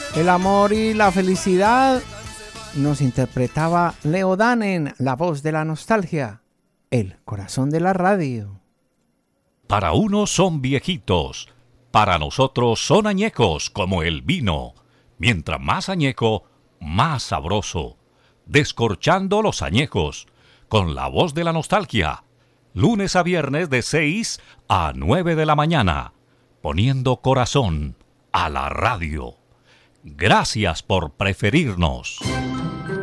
El amor y la felicidad nos interpretaba Leo Dan en La Voz de la Nostalgia, el corazón de la radio. Para unos son viejitos, para nosotros son añejos como el vino. Mientras más añejo, más sabroso. Descorchando los añejos, con La Voz de la Nostalgia. Lunes a viernes de 6 a 9 de la mañana, poniendo corazón a la radio. Gracias por preferirnos.